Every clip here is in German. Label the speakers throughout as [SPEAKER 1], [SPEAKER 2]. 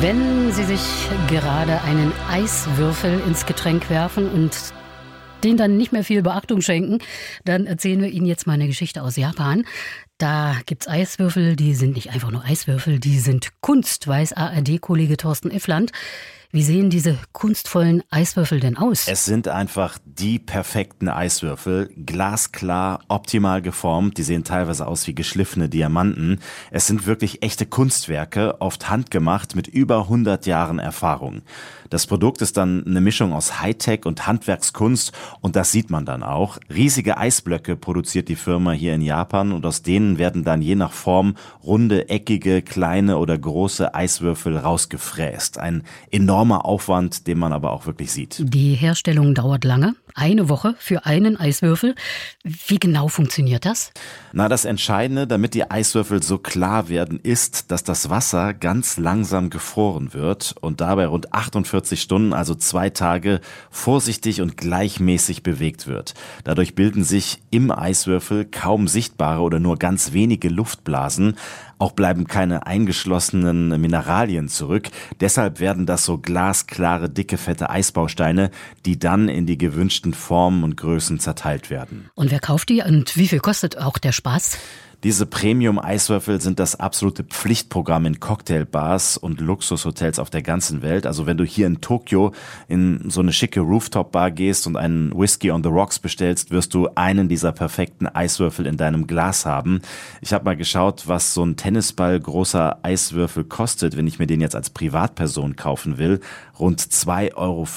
[SPEAKER 1] Wenn Sie sich gerade einen Eiswürfel ins Getränk werfen und den dann nicht mehr viel Beachtung schenken, dann erzählen wir Ihnen jetzt mal eine Geschichte aus Japan. Da gibt's Eiswürfel, die sind nicht einfach nur Eiswürfel, die sind Kunst, weiß ARD-Kollege Thorsten Iffland. Wie sehen diese kunstvollen Eiswürfel denn aus?
[SPEAKER 2] Es sind einfach die perfekten Eiswürfel, glasklar, optimal geformt. Die sehen teilweise aus wie geschliffene Diamanten. Es sind wirklich echte Kunstwerke, oft handgemacht mit über 100 Jahren Erfahrung. Das Produkt ist dann eine Mischung aus Hightech und Handwerkskunst und das sieht man dann auch. Riesige Eisblöcke produziert die Firma hier in Japan und aus denen werden dann je nach Form runde, eckige, kleine oder große Eiswürfel rausgefräst. Ein enormer Aufwand, den man aber auch wirklich sieht.
[SPEAKER 1] Die Herstellung dauert lange. Eine Woche für einen Eiswürfel. Wie genau funktioniert das?
[SPEAKER 2] Das Entscheidende, damit die Eiswürfel so klar werden, ist, dass das Wasser ganz langsam gefroren wird und dabei rund 48 Stunden, also 2 Tage, vorsichtig und gleichmäßig bewegt wird. Dadurch bilden sich im Eiswürfel kaum sichtbare oder nur ganz wenige Luftblasen. Auch bleiben keine eingeschlossenen Mineralien zurück. Deshalb werden das so glasklare, dicke, fette Eisbausteine, die dann in die gewünschten Formen und Größen zerteilt werden.
[SPEAKER 1] Und wer kauft die und wie viel kostet auch der Spaß?
[SPEAKER 2] Diese Premium-Eiswürfel sind das absolute Pflichtprogramm in Cocktailbars und Luxushotels auf der ganzen Welt. Also wenn du hier in Tokio in so eine schicke Rooftop-Bar gehst und einen Whisky on the Rocks bestellst, wirst du einen dieser perfekten Eiswürfel in deinem Glas haben. Ich habe mal geschaut, was so ein Tennisball großer Eiswürfel kostet, wenn ich mir den jetzt als Privatperson kaufen will. Rund 2,50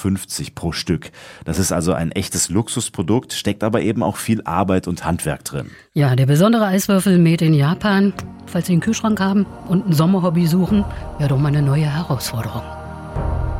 [SPEAKER 2] € pro Stück. Das ist also ein echtes Luxusprodukt, steckt aber eben auch viel Arbeit und Handwerk drin.
[SPEAKER 1] Ja, der besondere Eiswürfel made in Japan. Falls Sie einen Kühlschrank haben und ein Sommerhobby suchen, wäre doch mal eine neue Herausforderung.